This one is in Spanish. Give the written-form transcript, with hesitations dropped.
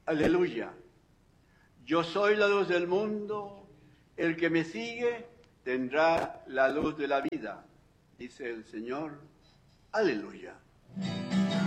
Aleluya. Yo soy la luz del mundo. El que me sigue tendrá la luz de la vida, dice el Señor. Aleluya.